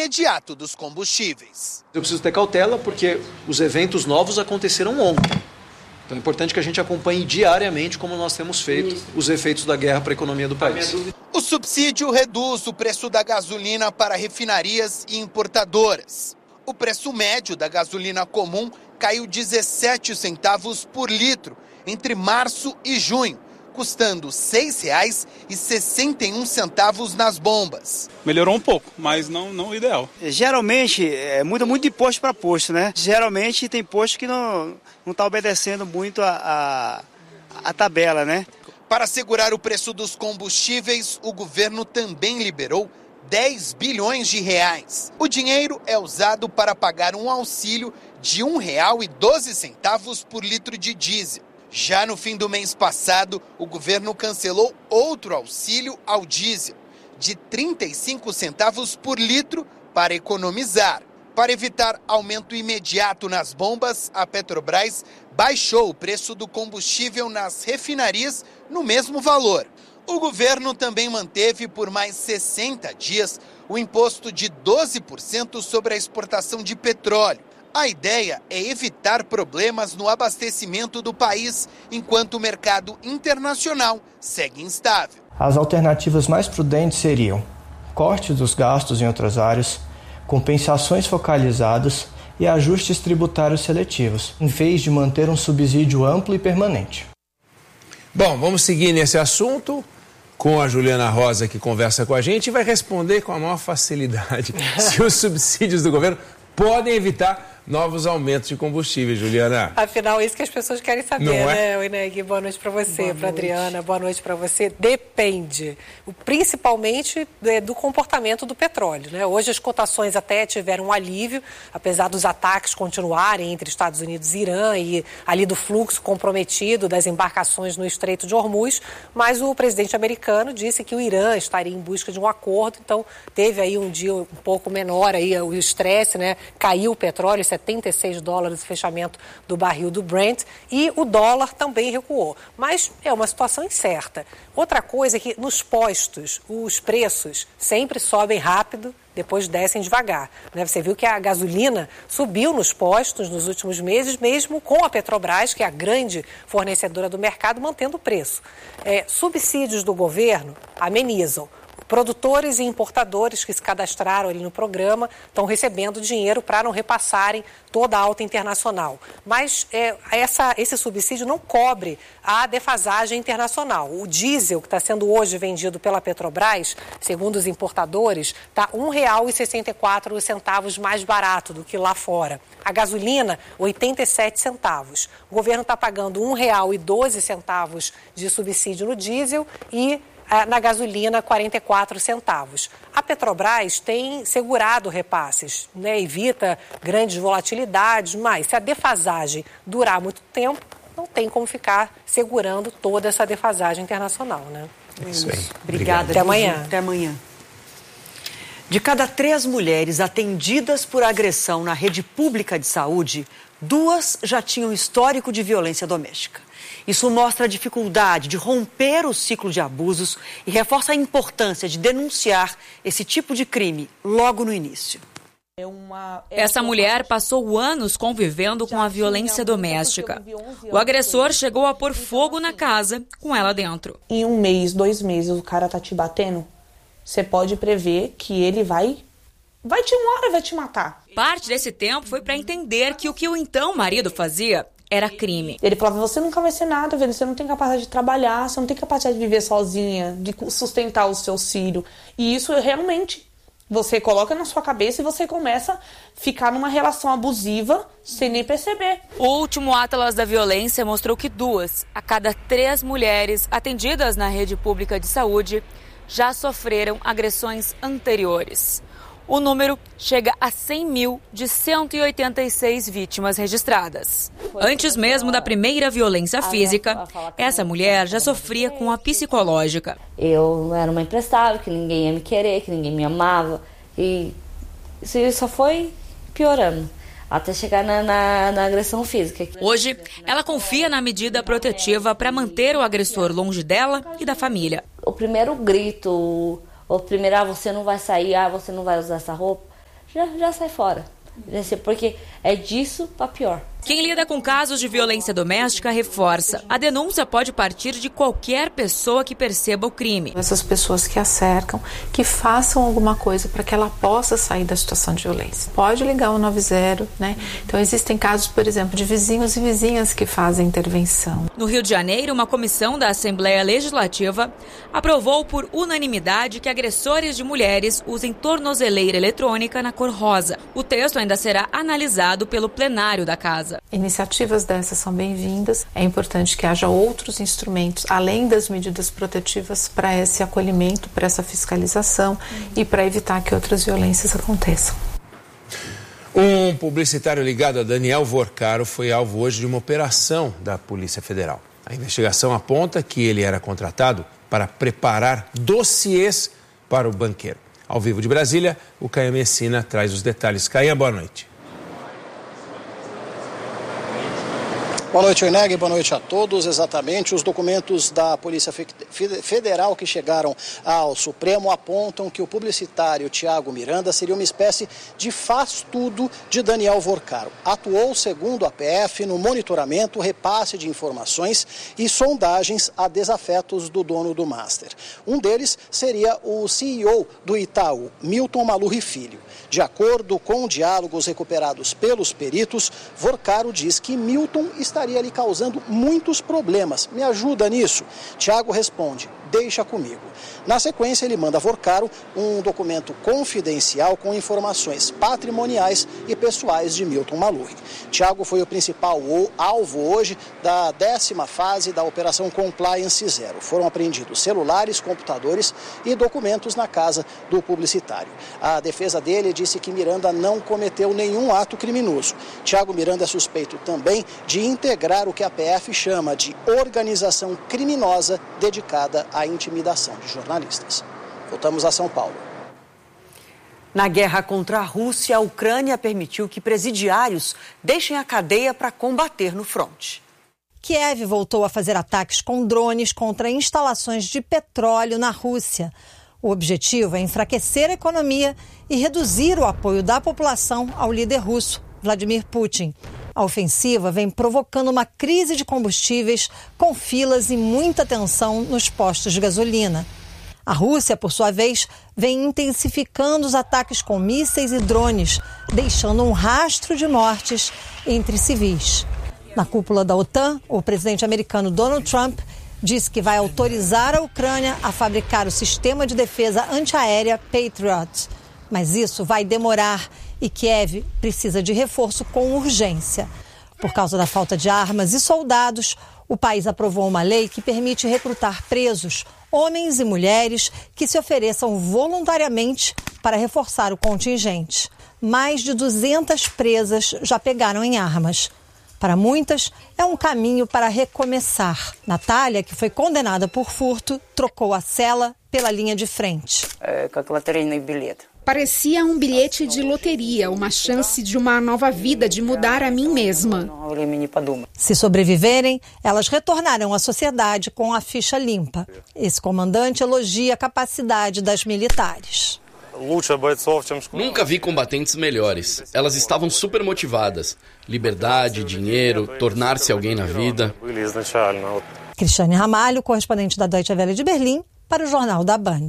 imediato dos combustíveis. Eu preciso ter cautela porque os eventos novos aconteceram ontem. Então é importante que a gente acompanhe diariamente, como nós temos feito, os efeitos da guerra para a economia do país. O subsídio reduz o preço da gasolina para refinarias e importadoras. O preço médio da gasolina comum caiu 17 centavos por litro entre março e junho, custando R$ 6,61 nas bombas. Melhorou um pouco, mas não o ideal. Geralmente, muda muito de posto para posto, né? Geralmente tem posto que não está obedecendo muito a tabela, né? Para segurar o preço dos combustíveis, o governo também liberou 10 bilhões de reais. O dinheiro é usado para pagar um auxílio de R$ 1,12 por litro de diesel. Já no fim do mês passado, o governo cancelou outro auxílio ao diesel, de 35 centavos por litro, para economizar. Para evitar aumento imediato nas bombas, a Petrobras baixou o preço do combustível nas refinarias no mesmo valor. O governo também manteve por mais 60 dias o imposto de 12% sobre a exportação de petróleo. A ideia é evitar problemas no abastecimento do país, enquanto o mercado internacional segue instável. As alternativas mais prudentes seriam cortes dos gastos em outras áreas, compensações focalizadas e ajustes tributários seletivos, em vez de manter um subsídio amplo e permanente. Bom, vamos seguir nesse assunto com a Juliana Rosa, que conversa com a gente e vai responder com a maior facilidade se os subsídios do governo podem evitar novos aumentos de combustível, Juliana. Afinal, é isso que as pessoas querem saber, né, Wineg? Boa noite para você, para Adriana, boa noite para você. Depende, principalmente do comportamento do petróleo, né? Hoje as cotações até tiveram um alívio, apesar dos ataques continuarem entre Estados Unidos e Irã e ali do fluxo comprometido das embarcações no Estreito de Hormuz, mas o presidente americano disse que o Irã estaria em busca de um acordo, então teve aí um dia um pouco menor aí o estresse, né? Caiu o petróleo, $76 o fechamento do barril do Brent, e o dólar também recuou. Mas é uma situação incerta. Outra coisa é que nos postos os preços sempre sobem rápido, depois descem devagar, né? Você viu que a gasolina subiu nos postos nos últimos meses, mesmo com a Petrobras, que é a grande fornecedora do mercado, mantendo o preço. Subsídios do governo amenizam. Produtores e importadores que se cadastraram ali no programa estão recebendo dinheiro para não repassarem toda a alta internacional. Mas esse subsídio não cobre a defasagem internacional. O diesel, que está sendo hoje vendido pela Petrobras, segundo os importadores, está R$ 1,64 mais barato do que lá fora. A gasolina, 87 centavos. O governo está pagando R$ 1,12 de subsídio no diesel e na gasolina, 44 centavos. A Petrobras tem segurado repasses, né? Evita grandes volatilidades, mas se a defasagem durar muito tempo, não tem como ficar segurando toda essa defasagem internacional, né? Isso aí. Obrigada. Até amanhã. Até amanhã. De cada 3 mulheres atendidas por agressão na rede pública de saúde, 2 já tinham histórico de violência doméstica. Isso mostra a dificuldade de romper o ciclo de abusos e reforça a importância de denunciar esse tipo de crime logo no início. Essa mulher passou anos convivendo com a violência doméstica. O agressor chegou a pôr fogo na casa com ela dentro. Em 1 mês, 2 meses, o cara tá te batendo, você pode prever que ele uma hora vai te matar. Parte desse tempo foi para entender que o que o então marido fazia era crime. Ele falava, você nunca vai ser nada, velho. Você não tem capacidade de trabalhar, você não tem capacidade de viver sozinha, de sustentar o seu filho. E isso realmente, você coloca na sua cabeça e você começa a ficar numa relação abusiva sem nem perceber. O último Atlas da Violência mostrou que 2 a cada 3 mulheres atendidas na rede pública de saúde já sofreram agressões anteriores. O número chega a 100 mil de 186 vítimas registradas. Antes mesmo da primeira violência física, essa mulher já sofria com a psicológica. Eu era uma imprestável, que ninguém ia me querer, que ninguém me amava. E isso só foi piorando, até chegar na agressão física. Hoje, ela confia na medida protetiva para manter o agressor longe dela e da família. O primeiro grito, o primeiro, você não vai sair, você não vai usar essa roupa, já sai fora. Porque é disso para pior. Quem lida com casos de violência doméstica reforça. A denúncia pode partir de qualquer pessoa que perceba o crime. Essas pessoas que a cercam, que façam alguma coisa para que ela possa sair da situação de violência. Pode ligar o 90, né? Então existem casos, por exemplo, de vizinhos e vizinhas que fazem intervenção. No Rio de Janeiro, uma comissão da Assembleia Legislativa aprovou por unanimidade que agressores de mulheres usem tornozeleira eletrônica na cor rosa. O texto ainda será analisado pelo plenário da casa. Iniciativas dessas são bem-vindas. É importante que haja outros instrumentos, além das medidas protetivas, para esse acolhimento, para essa fiscalização e para evitar que outras violências aconteçam. Um publicitário ligado a Daniel Vorcaro foi alvo hoje de uma operação da Polícia Federal. A investigação aponta que ele era contratado para preparar dossiês para o banqueiro. Ao vivo de Brasília, o Caia Messina traz os detalhes. Caia, boa noite. Boa noite, Oineg, boa noite a todos. Exatamente, os documentos da Polícia Federal que chegaram ao Supremo apontam que o publicitário Thiago Miranda seria uma espécie de faz-tudo de Daniel Vorcaro. Atuou, segundo a PF, no monitoramento, repasse de informações e sondagens a desafetos do dono do Master. Um deles seria o CEO do Itaú, Milton Malurri Filho. De acordo com diálogos recuperados pelos peritos, Vorcaro diz que Milton estaria lhe causando muitos problemas. Me ajuda nisso? Thiago responde: deixa comigo. Na sequência, ele manda a Vorcaro um documento confidencial com informações patrimoniais e pessoais de Milton Malurri. Thiago foi o principal alvo hoje da 10ª fase da Operação Compliance Zero. Foram apreendidos celulares, computadores e documentos na casa do publicitário. A defesa dele disse que Miranda não cometeu nenhum ato criminoso. Thiago Miranda é suspeito também de integrar o que a PF chama de organização criminosa dedicada à intimidação de jornalistas. Voltamos a São Paulo. Na guerra contra a Rússia, a Ucrânia permitiu que presidiários deixem a cadeia para combater no fronte. Kiev voltou a fazer ataques com drones contra instalações de petróleo na Rússia. O objetivo é enfraquecer a economia e reduzir o apoio da população ao líder russo, Vladimir Putin. A ofensiva vem provocando uma crise de combustíveis com filas e muita tensão nos postos de gasolina. A Rússia, por sua vez, vem intensificando os ataques com mísseis e drones, deixando um rastro de mortes entre civis. Na cúpula da OTAN, o presidente americano Donald Trump disse que vai autorizar a Ucrânia a fabricar o sistema de defesa antiaérea Patriot. Mas isso vai demorar e Kiev precisa de reforço com urgência. Por causa da falta de armas e soldados, o país aprovou uma lei que permite recrutar presos, homens e mulheres que se ofereçam voluntariamente para reforçar o contingente. Mais de 200 presas já pegaram em armas. Para muitas, é um caminho para recomeçar. Natália, que foi condenada por furto, trocou a cela pela linha de frente. Parecia um bilhete de loteria, uma chance de uma nova vida, de mudar a mim mesma. Se sobreviverem, elas retornarão à sociedade com a ficha limpa. Esse comandante elogia a capacidade das militares. Nunca vi combatentes melhores. Elas estavam super motivadas. Liberdade, dinheiro, tornar-se alguém na vida. Cristiane Ramalho, correspondente da Deutsche Welle de Berlim, para o Jornal da Band.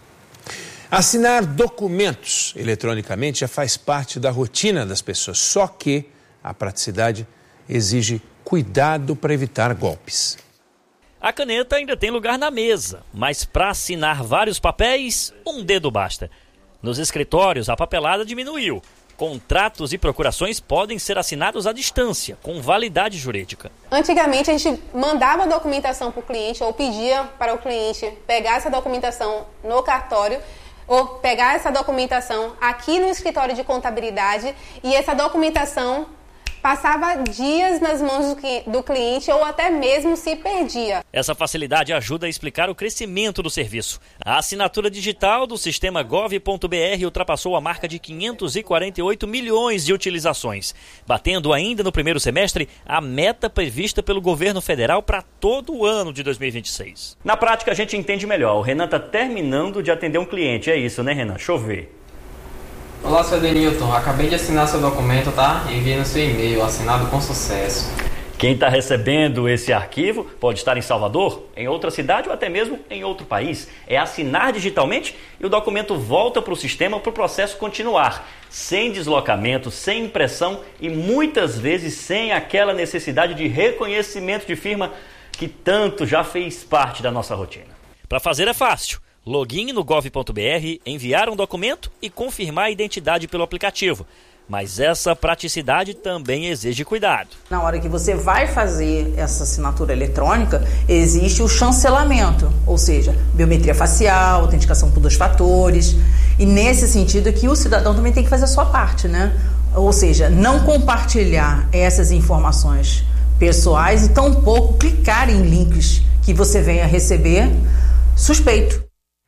Assinar documentos eletronicamente já faz parte da rotina das pessoas, só que a praticidade exige cuidado para evitar golpes. A caneta ainda tem lugar na mesa, mas para assinar vários papéis, um dedo basta. Nos escritórios, a papelada diminuiu. Contratos e procurações podem ser assinados à distância, com validade jurídica. Antigamente, a gente mandava a documentação para o cliente ou pedia para o cliente pegar essa documentação no cartório ou pegar essa documentação aqui no escritório de contabilidade e essa documentação passava dias nas mãos do cliente ou até mesmo se perdia. Essa facilidade ajuda a explicar o crescimento do serviço. A assinatura digital do sistema gov.br ultrapassou a marca de 548 milhões de utilizações, batendo ainda no primeiro semestre a meta prevista pelo governo federal para todo o ano de 2026. Na prática, a gente entende melhor. O Renan está terminando de atender um cliente. É isso, né, Renan? Deixa eu ver. Olá, seu Denilton. Acabei de assinar seu documento, tá? Enviei no seu e-mail, assinado com sucesso. Quem está recebendo esse arquivo pode estar em Salvador, em outra cidade ou até mesmo em outro país. É assinar digitalmente e o documento volta para o sistema para o processo continuar, sem deslocamento, sem impressão e muitas vezes sem aquela necessidade de reconhecimento de firma que tanto já fez parte da nossa rotina. Para fazer é fácil. Login no gov.br, enviar um documento e confirmar a identidade pelo aplicativo. Mas essa praticidade também exige cuidado. Na hora que você vai fazer essa assinatura eletrônica, existe o chancelamento, ou seja, biometria facial, autenticação por 2 fatores. E nesse sentido que o cidadão também tem que fazer a sua parte, né? Ou seja, não compartilhar essas informações pessoais e tampouco clicar em links que você venha receber suspeito.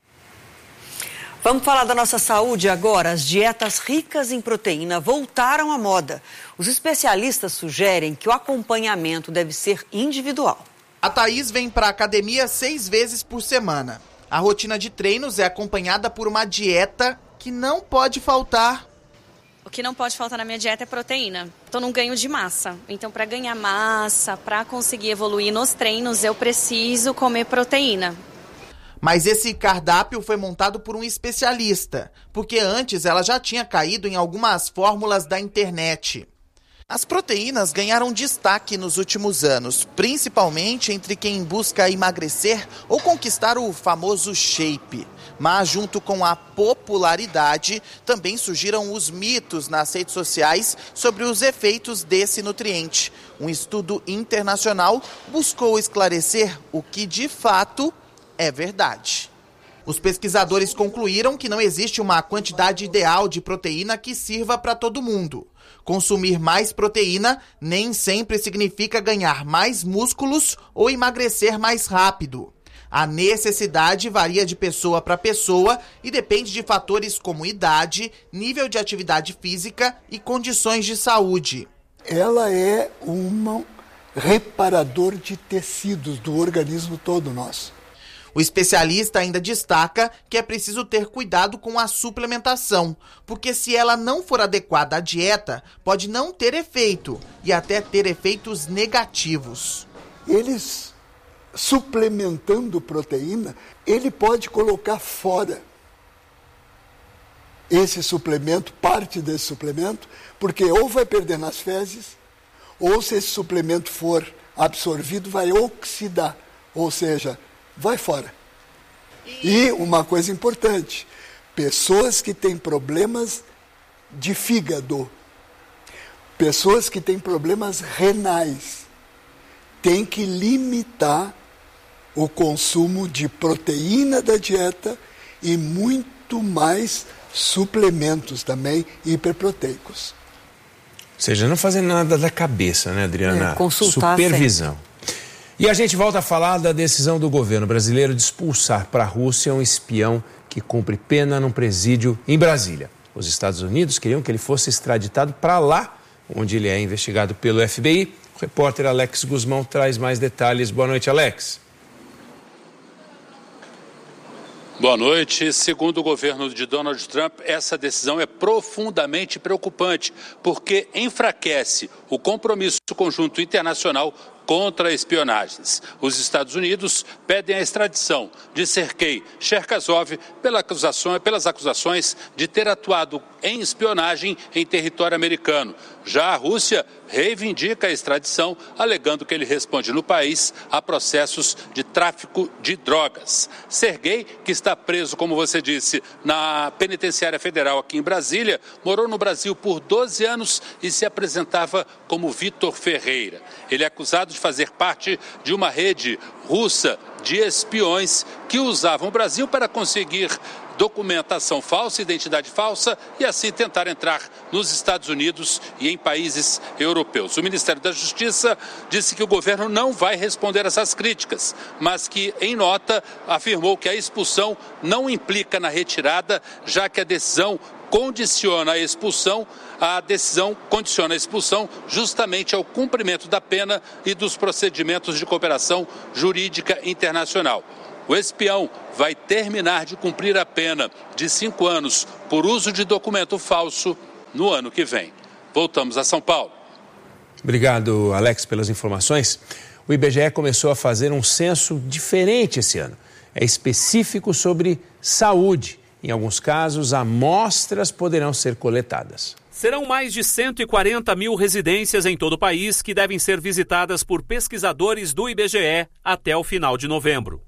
Vamos falar da nossa saúde agora. As dietas ricas em proteína voltaram à moda. Os especialistas sugerem que o acompanhamento deve ser individual. A Thaís vem para a academia 6 vezes por semana. A rotina de treinos é acompanhada por uma dieta que não pode faltar. O que não pode faltar na minha dieta é proteína. Estou num ganho de massa. Então, para ganhar massa, para conseguir evoluir nos treinos, eu preciso comer proteína. Mas esse cardápio foi montado por um especialista, porque antes ela já tinha caído em algumas fórmulas da internet. As proteínas ganharam destaque nos últimos anos, principalmente entre quem busca emagrecer ou conquistar o famoso shape. Mas junto com a popularidade, também surgiram os mitos nas redes sociais sobre os efeitos desse nutriente. Um estudo internacional buscou esclarecer o que de fato é verdade. Os pesquisadores concluíram que não existe uma quantidade ideal de proteína que sirva para todo mundo. Consumir mais proteína nem sempre significa ganhar mais músculos ou emagrecer mais rápido. A necessidade varia de pessoa para pessoa e depende de fatores como idade, nível de atividade física e condições de saúde. Ela é um reparador de tecidos do organismo todo nosso. O especialista ainda destaca que é preciso ter cuidado com a suplementação, porque se ela não for adequada à dieta, pode não ter efeito e até ter efeitos negativos. Eles, suplementando proteína, ele pode colocar fora esse suplemento, parte desse suplemento, porque ou vai perder nas fezes, ou se esse suplemento for absorvido, vai oxidar, ou seja, vai fora. E uma coisa importante, pessoas que têm problemas de fígado, pessoas que têm problemas renais, têm que limitar o consumo de proteína da dieta e muito mais suplementos também hiperproteicos. Ou seja, não fazer nada da cabeça, né, Adriana? Consultar supervisão. sempre. E a gente volta a falar da decisão do governo brasileiro de expulsar para a Rússia um espião que cumpre pena num presídio em Brasília. Os Estados Unidos queriam que ele fosse extraditado para lá, onde ele é investigado pelo FBI. O repórter Alex Guzmão traz mais detalhes. Boa noite, Alex. Boa noite. Segundo o governo de Donald Trump, essa decisão é profundamente preocupante, porque enfraquece o compromisso conjunto internacional contra espionagens. Os Estados Unidos pedem a extradição de Sergei Cherkasov pelas acusações de ter atuado em espionagem em território americano. Já a Rússia reivindica a extradição, alegando que ele responde no país a processos de tráfico de drogas. Sergei, que está preso, como você disse, na penitenciária federal aqui em Brasília, morou no Brasil por 12 anos e se apresentava como Vitor Ferreira. Ele é acusado de fazer parte de uma rede russa de espiões que usavam o Brasil para conseguir documentação falsa, identidade falsa e assim tentar entrar nos Estados Unidos e em países europeus. O Ministério da Justiça disse que o governo não vai responder essas críticas, mas que, em nota, afirmou que a expulsão não implica na retirada, já que a decisão condiciona a expulsão justamente ao cumprimento da pena e dos procedimentos de cooperação jurídica internacional. O espião vai terminar de cumprir a pena de 5 anos por uso de documento falso no ano que vem. Voltamos a São Paulo. Obrigado, Alex, pelas informações. O IBGE começou a fazer um censo diferente esse ano. É específico sobre saúde. Em alguns casos, amostras poderão ser coletadas. Serão mais de 140 mil residências em todo o país que devem ser visitadas por pesquisadores do IBGE até o final de novembro.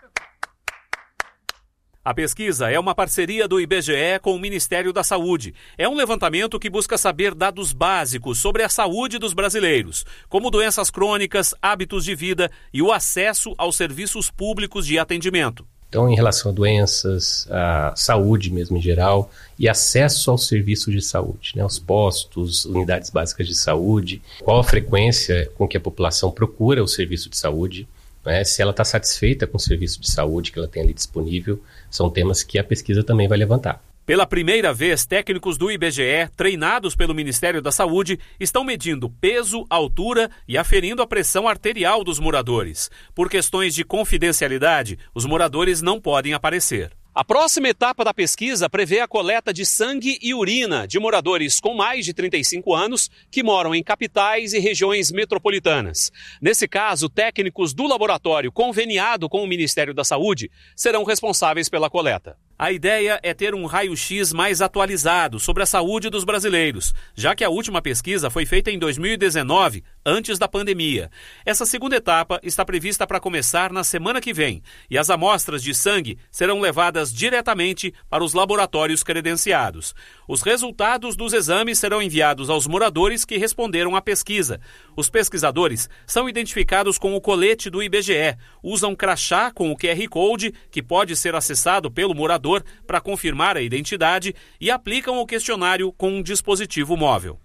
A pesquisa é uma parceria do IBGE com o Ministério da Saúde. É um levantamento que busca saber dados básicos sobre a saúde dos brasileiros, como doenças crônicas, hábitos de vida e o acesso aos serviços públicos de atendimento. Então, em relação a doenças, a saúde mesmo em geral e acesso aos serviços de saúde, né, aos postos, unidades básicas de saúde, qual a frequência com que a população procura o serviço de saúde, né, se ela está satisfeita com o serviço de saúde que ela tem ali disponível, são temas que a pesquisa também vai levantar. Pela primeira vez, técnicos do IBGE, treinados pelo Ministério da Saúde, estão medindo peso, altura e aferindo a pressão arterial dos moradores. Por questões de confidencialidade, os moradores não podem aparecer. A próxima etapa da pesquisa prevê a coleta de sangue e urina de moradores com mais de 35 anos que moram em capitais e regiões metropolitanas. Nesse caso, técnicos do laboratório conveniado com o Ministério da Saúde serão responsáveis pela coleta. A ideia é ter um raio-x mais atualizado sobre a saúde dos brasileiros, já que a última pesquisa foi feita em 2019, antes da pandemia. Essa segunda etapa está prevista para começar na semana que vem, e as amostras de sangue serão levadas diretamente para os laboratórios credenciados. Os resultados dos exames serão enviados aos moradores que responderam à pesquisa. Os pesquisadores são identificados com o colete do IBGE, usam crachá com o QR Code, que pode ser acessado pelo morador para confirmar a identidade, e aplicam o questionário com um dispositivo móvel.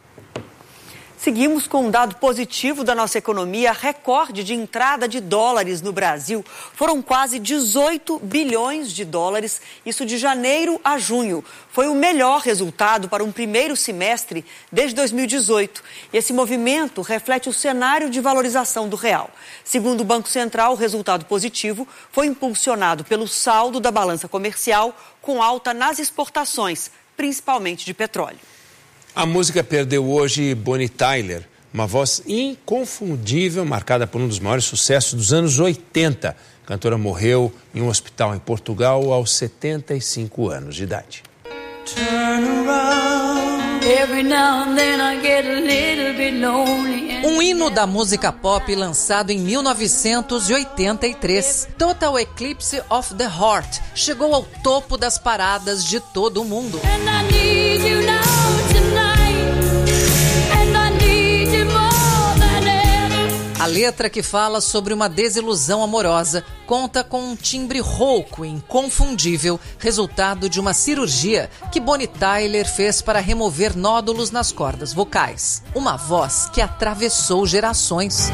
Seguimos com um dado positivo da nossa economia, recorde de entrada de dólares no Brasil. Foram quase 18 bilhões de dólares, isso de janeiro a junho. Foi o melhor resultado para um primeiro semestre desde 2018. E esse movimento reflete o cenário de valorização do real. Segundo o Banco Central, o resultado positivo foi impulsionado pelo saldo da balança comercial, com alta nas exportações, principalmente de petróleo. A música perdeu hoje Bonnie Tyler, uma voz inconfundível, marcada por um dos maiores sucessos dos anos 80. A cantora morreu em um hospital em Portugal aos 75 anos de idade. Um hino da música pop lançado em 1983. Total Eclipse of the Heart chegou ao topo das paradas de todo o mundo. A letra, que fala sobre uma desilusão amorosa, conta com um timbre rouco e inconfundível, resultado de uma cirurgia que Bonnie Tyler fez para remover nódulos nas cordas vocais. Uma voz que atravessou gerações.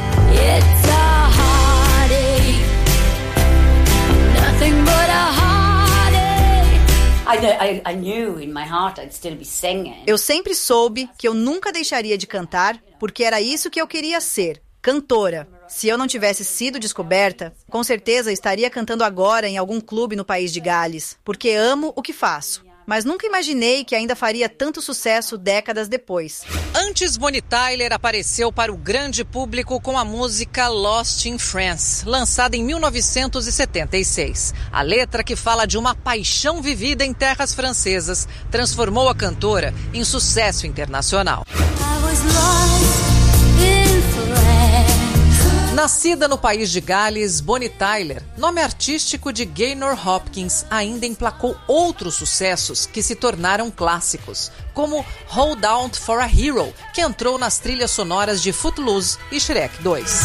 Eu sempre soube que eu nunca deixaria de cantar, porque era isso que eu queria ser. Cantora. Se eu não tivesse sido descoberta, com certeza estaria cantando agora em algum clube no país de Gales, porque amo o que faço. Mas nunca imaginei que ainda faria tanto sucesso décadas depois. Antes, Bonnie Tyler apareceu para o grande público com a música Lost in France, lançada em 1976. A letra, que fala de uma paixão vivida em terras francesas, transformou a cantora em sucesso internacional. Nascida no país de Gales, Bonnie Tyler, nome artístico de Gaynor Hopkins, ainda emplacou outros sucessos que se tornaram clássicos, como Hold Out for a Hero, que entrou nas trilhas sonoras de Footloose e Shrek 2.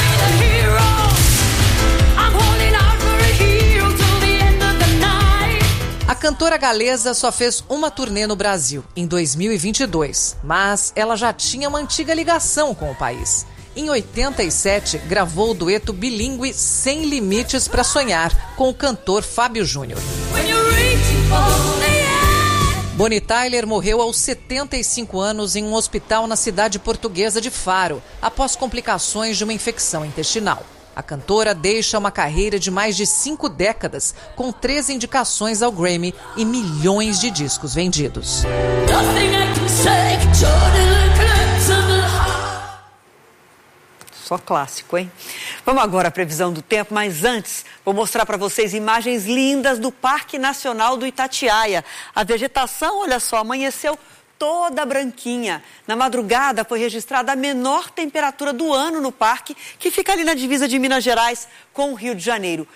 A cantora galesa só fez uma turnê no Brasil, em 2022, mas ela já tinha uma antiga ligação com o país. Em 87, gravou o dueto bilíngue Sem Limites para Sonhar, com o cantor Fábio Júnior. Bonnie Tyler morreu aos 75 anos em um hospital na cidade portuguesa de Faro, após complicações de uma infecção intestinal. A cantora deixa uma carreira de mais de 5 décadas, com 13 indicações ao Grammy e milhões de discos vendidos. Só clássico, hein? Vamos agora à previsão do tempo, mas antes vou mostrar para vocês imagens lindas do Parque Nacional do Itatiaia. A vegetação, olha só, amanheceu toda branquinha. Na madrugada foi registrada a menor temperatura do ano no parque, que fica ali na divisa de Minas Gerais com o Rio de Janeiro.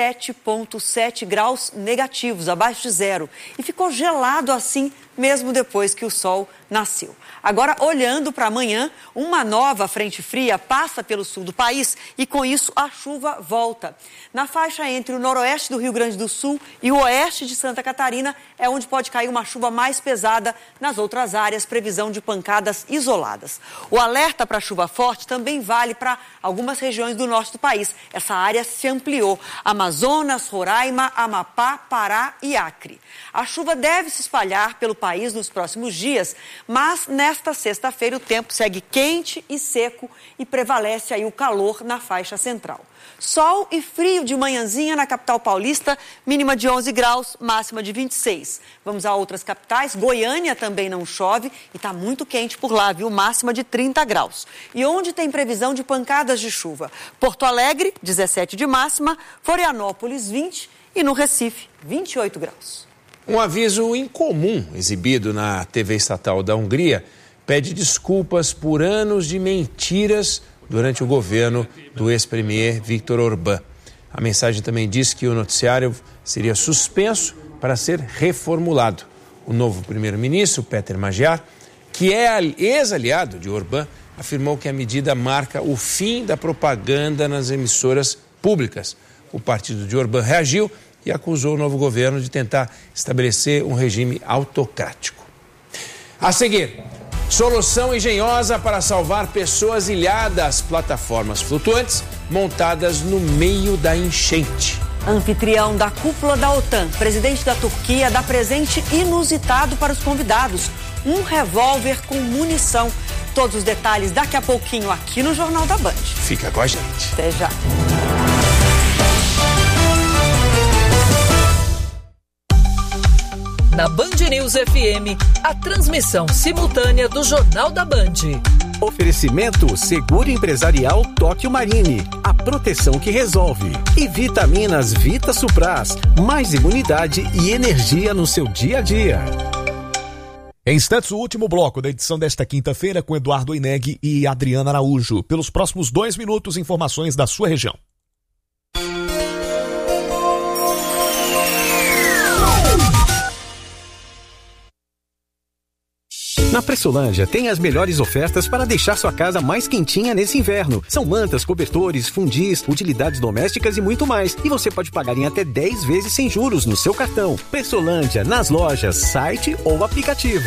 7,7 graus negativos, abaixo de zero. E ficou gelado assim, mesmo depois que o sol nasceu. Agora, olhando para amanhã, uma nova frente fria passa pelo sul do país e, com isso, a chuva volta. Na faixa entre o noroeste do Rio Grande do Sul e o oeste de Santa Catarina é onde pode cair uma chuva mais pesada. Nas outras áreas, previsão de pancadas isoladas. O alerta para chuva forte também vale para algumas regiões do norte do país. Essa área se ampliou. Amazonas, Roraima, Amapá, Pará e Acre. A chuva deve se espalhar pelo país nos próximos dias, mas nesta sexta-feira o tempo segue quente e seco e prevalece aí o calor na faixa central. Sol e frio de manhãzinha na capital paulista, mínima de 11 graus, máxima de 26. Vamos a outras capitais. Goiânia também não chove e está muito quente por lá, viu? Máxima de 30 graus. E onde tem previsão de pancadas de chuva? Porto Alegre, 17 de máxima, Florianópolis, 20 e no Recife, 28 graus. Um aviso incomum exibido na TV estatal da Hungria pede desculpas por anos de mentiras durante o governo do ex-premier Viktor Orbán. A mensagem também diz que o noticiário seria suspenso para ser reformulado. O novo primeiro-ministro, Péter Magyar, que é ex-aliado de Orbán, afirmou que a medida marca o fim da propaganda nas emissoras públicas. O partido de Orbán reagiu e acusou o novo governo de tentar estabelecer um regime autocrático. A seguir, solução engenhosa para salvar pessoas ilhadas, plataformas flutuantes montadas no meio da enchente. Anfitrião da cúpula da OTAN, presidente da Turquia, dá presente inusitado para os convidados. Um revólver com munição. Todos os detalhes daqui a pouquinho aqui no Jornal da Band. Fica com a gente. Até já. Na Band News FM, a transmissão simultânea do Jornal da Band. Oferecimento Seguro Empresarial Tóquio Marine, a proteção que resolve. E Vitaminas Vita Supras, mais imunidade e energia no seu dia a dia. Em instantes, o último bloco da edição desta quinta-feira com Eduardo Oineg e Adriana Araújo. Pelos próximos 2 minutos, informações da sua região. Na Pressolândia tem as melhores ofertas para deixar sua casa mais quentinha nesse inverno. São mantas, cobertores, fundis, utilidades domésticas e muito mais. E você pode pagar em até 10 vezes sem juros no seu cartão. Pressolândia, nas lojas, site ou aplicativo.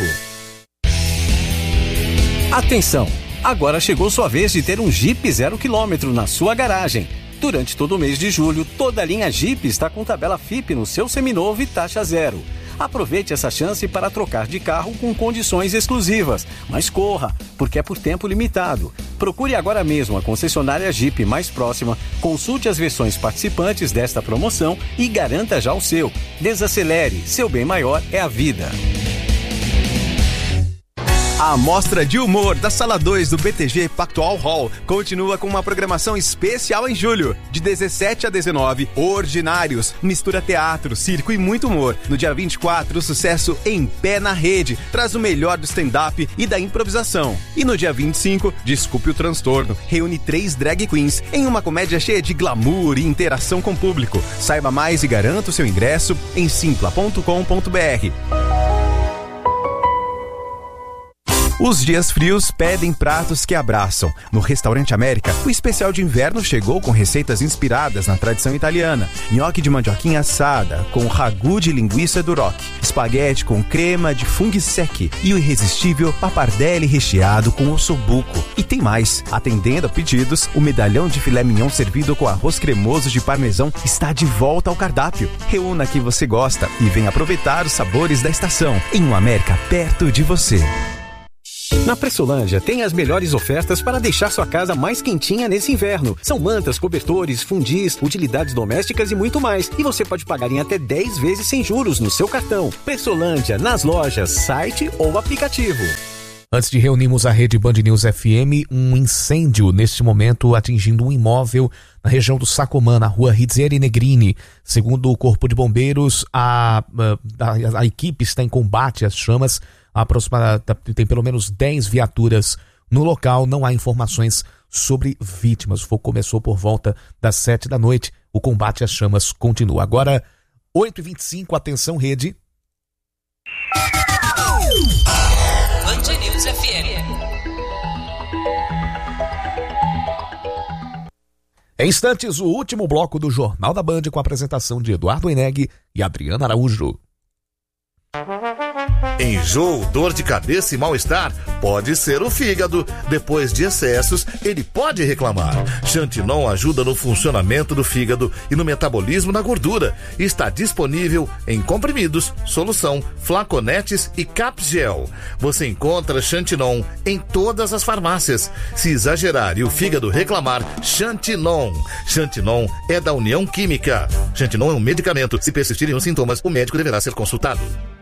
Atenção! Agora chegou sua vez de ter um Jeep 0 km na sua garagem. Durante todo o mês de julho, toda a linha Jeep está com tabela FIP no seu seminovo e taxa zero. Aproveite essa chance para trocar de carro com condições exclusivas. Mas corra, porque é por tempo limitado. Procure agora mesmo a concessionária Jeep mais próxima, consulte as versões participantes desta promoção e garanta já o seu. Desacelere, seu bem maior é a vida. A Mostra de Humor da Sala 2 do BTG Pactual Hall continua com uma programação especial em julho. De 17 a 19, Ordinários, mistura teatro, circo e muito humor. No dia 24, o sucesso Em Pé na Rede traz o melhor do stand-up e da improvisação. E no dia 25, Desculpe o Transtorno, reúne 3 drag queens em uma comédia cheia de glamour e interação com o público. Saiba mais e garanta o seu ingresso em simpla.com.br. Os dias frios pedem pratos que abraçam. No Restaurante América, o especial de inverno chegou com receitas inspiradas na tradição italiana. Nhoque de mandioquinha assada, com ragu de linguiça duroc. Espaguete com crema de funghi secchi. E o irresistível pappardelle recheado com ossobuco. E tem mais. Atendendo a pedidos, o medalhão de filé mignon servido com arroz cremoso de parmesão está de volta ao cardápio. Reúna o que você gosta e venha aproveitar os sabores da estação. Em um América perto de você. Na Pressolândia tem as melhores ofertas para deixar sua casa mais quentinha nesse inverno. São mantas, cobertores, fundis, utilidades domésticas e muito mais. E você pode pagar em até 10 vezes sem juros no seu cartão. Pressolândia, nas lojas, site ou aplicativo. Antes de reunirmos a rede Band News FM, um incêndio neste momento atingindo um imóvel na região do Sacomã, na rua Rizzieri Negrini. Segundo o Corpo de Bombeiros, a equipe está em combate às chamas. Tem pelo menos 10 viaturas no local, não há informações sobre vítimas. O fogo começou por volta das 7 da noite, o combate às chamas continua. Agora, 8h25, atenção rede. Band News FM. Em instantes, o último bloco do Jornal da Band com a apresentação de Eduardo Eneg e Adriana Araújo. Enjoo, dor de cabeça e mal-estar pode ser o fígado. Depois de excessos, ele pode reclamar. Xantinon ajuda no funcionamento do fígado e no metabolismo da gordura. Está disponível em comprimidos, solução, flaconetes e capgel. Você encontra Xantinon em todas as farmácias. Se exagerar e o fígado reclamar, Xantinon. Xantinon é da União Química. Xantinon é um medicamento. Se persistirem os sintomas, o médico deverá ser consultado.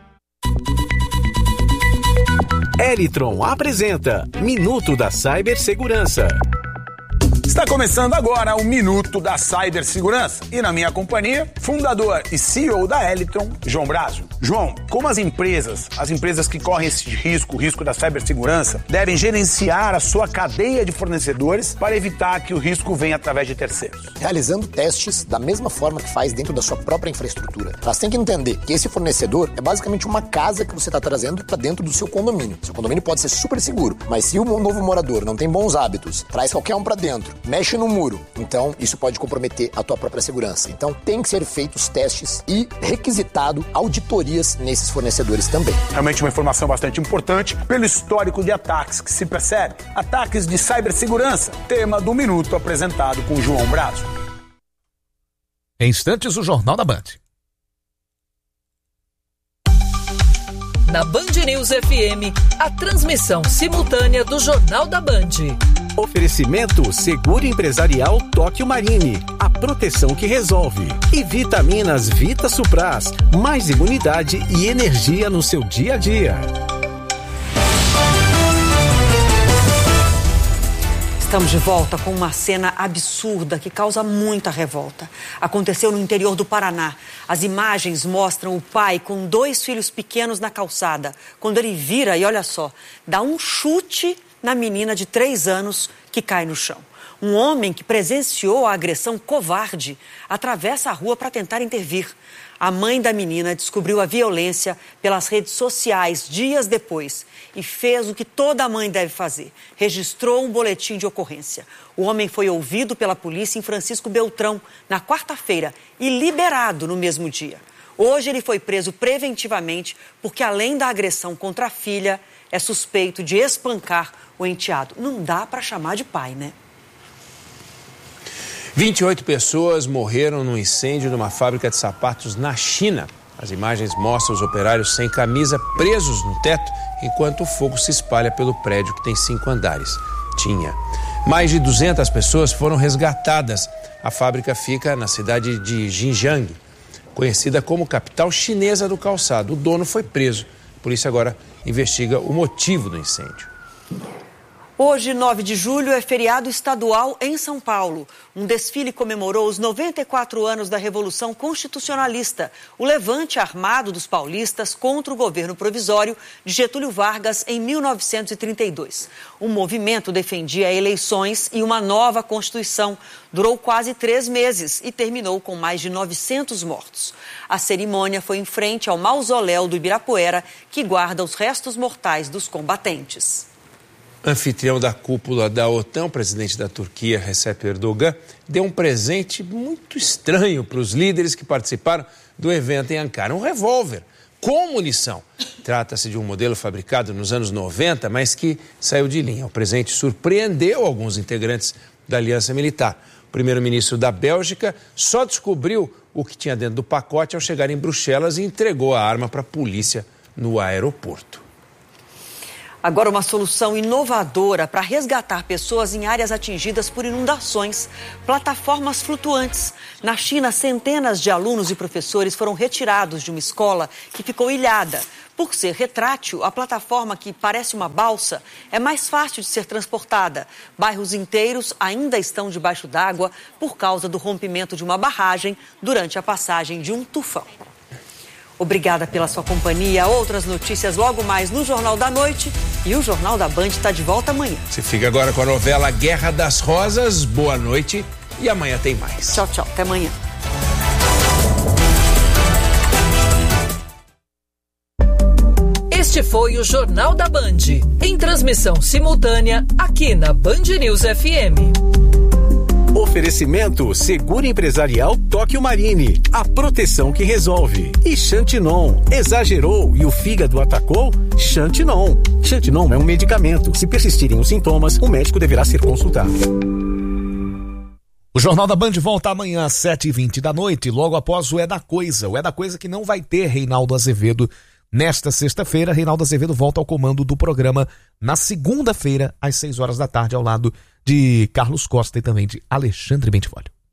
Elitron apresenta Minuto da Cibersegurança. Está começando agora o Minuto da Cibersegurança e na minha companhia, fundador e CEO da Elitron, João Brazo. João, como as empresas que correm esse risco, o risco da cibersegurança, devem gerenciar a sua cadeia de fornecedores para evitar que o risco venha através de terceiros? Realizando testes da mesma forma que faz dentro da sua própria infraestrutura. Elas têm que entender que esse fornecedor é basicamente uma casa que você está trazendo para dentro do seu condomínio. Seu condomínio pode ser super seguro, mas se o novo morador não tem bons hábitos, traz qualquer um para dentro, mexe no muro, então isso pode comprometer a tua própria segurança. Então tem que ser feitos testes e requisitado auditorias nesses fornecedores também. Realmente uma informação bastante importante pelo histórico de ataques que se percebe. Ataques de cibersegurança, tema do Minuto apresentado com João Brazo. Em instantes, o Jornal da Band. Na Band News FM, a transmissão simultânea do Jornal da Band. Oferecimento Seguro Empresarial Tóquio Marine, a proteção que resolve. E vitaminas Vita Supras, mais imunidade e energia no seu dia a dia. Estamos de volta com uma cena absurda que causa muita revolta. Aconteceu no interior do Paraná. As imagens mostram o pai com 2 filhos pequenos na calçada. Quando ele vira, e olha só, dá um chute na menina de 3 anos que cai no chão. Um homem que presenciou a agressão covarde atravessa a rua para tentar intervir. A mãe da menina descobriu a violência pelas redes sociais dias depois e fez o que toda mãe deve fazer. Registrou um boletim de ocorrência. O homem foi ouvido pela polícia em Francisco Beltrão na quarta-feira e liberado no mesmo dia. Hoje ele foi preso preventivamente porque, além da agressão contra a filha, é suspeito de espancar o enteado. Não dá para chamar de pai, né? 28 pessoas morreram num incêndio numa fábrica de sapatos na China. As imagens mostram os operários sem camisa presos no teto, enquanto o fogo se espalha pelo prédio que tem 5 andares. Mais de 200 pessoas foram resgatadas. A fábrica fica na cidade de Xinjiang, conhecida como capital chinesa do calçado. O dono foi preso. A polícia agora investiga o motivo do incêndio. Hoje, 9 de julho, é feriado estadual em São Paulo. Um desfile comemorou os 94 anos da Revolução Constitucionalista, o levante armado dos paulistas contra o governo provisório de Getúlio Vargas em 1932. O movimento defendia eleições e uma nova Constituição. Durou quase 3 meses e terminou com mais de 900 mortos. A cerimônia foi em frente ao mausoléu do Ibirapuera, que guarda os restos mortais dos combatentes. Anfitrião da cúpula da OTAN, o presidente da Turquia, Recep Erdogan, deu um presente muito estranho para os líderes que participaram do evento em Ankara. Um revólver com munição. Trata-se de um modelo fabricado nos anos 90, mas que saiu de linha. O presente surpreendeu alguns integrantes da Aliança Militar. O primeiro-ministro da Bélgica só descobriu o que tinha dentro do pacote ao chegar em Bruxelas e entregou a arma para a polícia no aeroporto. Agora, uma solução inovadora para resgatar pessoas em áreas atingidas por inundações. Plataformas flutuantes. Na China, centenas de alunos e professores foram retirados de uma escola que ficou ilhada. Por ser retrátil, a plataforma, que parece uma balsa, é mais fácil de ser transportada. Bairros inteiros ainda estão debaixo d'água por causa do rompimento de uma barragem durante a passagem de um tufão. Obrigada pela sua companhia. Outras notícias logo mais no Jornal da Noite. E o Jornal da Band está de volta amanhã. Você fica agora com a novela Guerra das Rosas. Boa noite e amanhã tem mais. Tchau, tchau. Até amanhã. Este foi o Jornal da Band, em transmissão simultânea aqui na Band News FM. Oferecimento Seguro Empresarial Tóquio Marine, a proteção que resolve. E Xantinon, exagerou e o fígado atacou? Xantinon. Xantinon é um medicamento. Se persistirem os sintomas, o médico deverá ser consultado. O Jornal da Band volta amanhã às 7h20 da noite, logo após o É da Coisa. O É da Coisa que não vai ter Reinaldo Azevedo nesta sexta-feira. Reinaldo Azevedo volta ao comando do programa na segunda-feira, às 6 horas da tarde, ao lado de Carlos Costa e também de Alexandre Bentivolio.